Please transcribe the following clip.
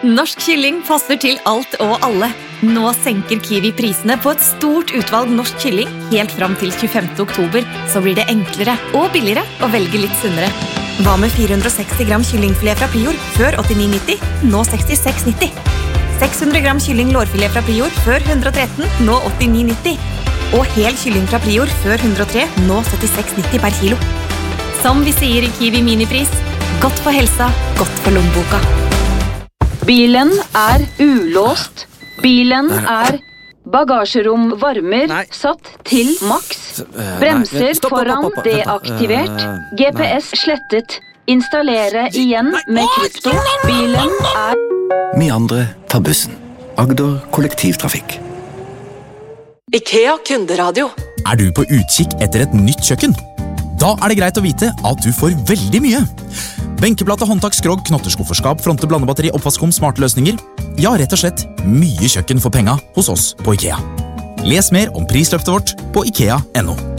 Norsk kylling passer til alt og alle. Nå senker Kiwi prisene på et stort utvalg norsk kylling helt fram til 25. oktober, så blir det enklere og billigere å velge litt sunnere. Hva med 460 gram kyllingfilet fra Prior før 89,90, nå 66,90. 600 gram kylling lårfilet fra Prior før 113, nå 89,90. Og hel kylling fra Prior før 103, nå 76,90 per kilo. Som vi sier i Kiwi Minipris, godt for helsa, godt for lommeboka. Bilen ulåst. Bilen bagasjerom varmer, satt til maks. Bremser foran deaktivert. GPS slettet. Installere igjen med krypto. Bilen Vi andre tar bussen. Agder kollektivtrafikk. IKEA kunderadio. Du på utkikk etter et nytt kjøkken? Da det greit å vite at du får veldig mye. Benkeplate, håndtak, skrog, knotterskufferskap, fronte, blandebatteri, oppvaskom, smarte løsninger. Ja, rett og slett mye kjøkken for penga hos oss på IKEA. Les mer om prisløftet vårt på IKEA.no.